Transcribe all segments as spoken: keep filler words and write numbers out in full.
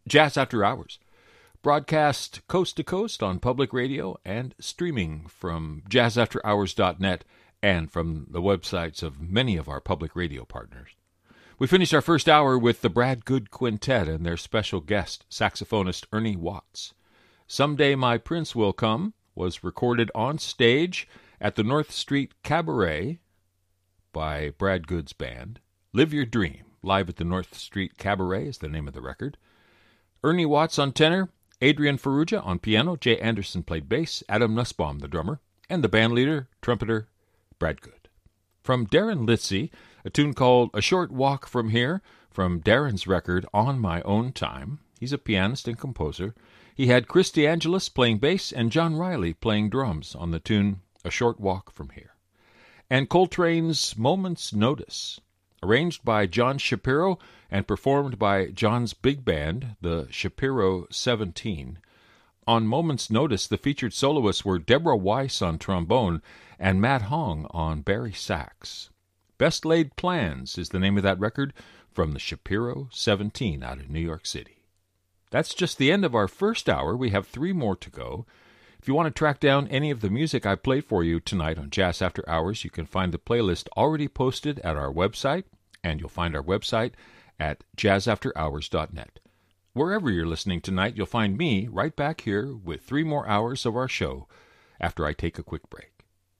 Jazz After Hours, broadcast coast to coast on public radio and streaming from jazz after hours dot net and from the websites of many of our public radio partners. We finished our first hour with the Brad Good Quintet and their special guest, saxophonist Ernie Watts. Someday My Prince Will Come was recorded on stage at the North Street Cabaret by Brad Good's band. Live Your Dream, live at the North Street Cabaret, is the name of the record. Ernie Watts on tenor, Adrian Ferrugia on piano, Jay Anderson played bass, Adam Nussbaum the drummer, and the bandleader, trumpeter, Brad Good. From Darren Litzy, a tune called A Short Walk From Here, from Darren's record On My Own Time. He's a pianist and composer. He had Chris DeAngelis playing bass and John Riley playing drums on the tune A Short Walk From Here. And Coltrane's Moment's Notice, arranged by John Shapiro and performed by John's big band, the Shapiro seventeen. On Moment's Notice, the featured soloists were Deborah Weiss on trombone and Matt Hong on bari sax. Best Laid Plans is the name of that record from the Shapiro seventeen out of New York City. That's just the end of our first hour. We have three more to go. If you want to track down any of the music I played for you tonight on Jazz After Hours, you can find the playlist already posted at our website, and you'll find our website at jazz after hours dot net. Wherever you're listening tonight, you'll find me right back here with three more hours of our show after I take a quick break.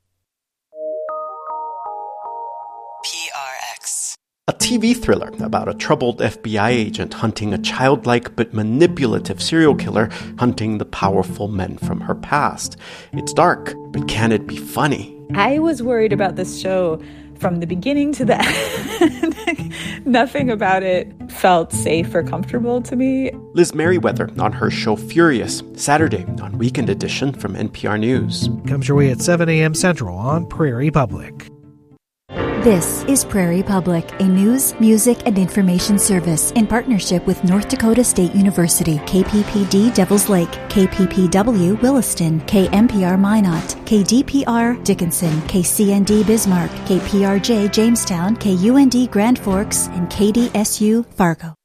A T V thriller about a troubled F B I agent hunting a childlike but manipulative serial killer hunting the powerful men from her past. It's dark, but can it be funny? I was worried about this show from the beginning to the end. Nothing about it felt safe or comfortable to me. Liz Merriweather on her show Furious, Saturday on Weekend Edition from N P R News. Comes your way at seven a.m. Central on Prairie Public. This is Prairie Public, a news, music, and information service in partnership with North Dakota State University, K P P D Devils Lake, K P P W Williston, K M P R Minot, K D P R Dickinson, K C N D Bismarck, K P R J Jamestown, K U N D Grand Forks, and K D S U Fargo.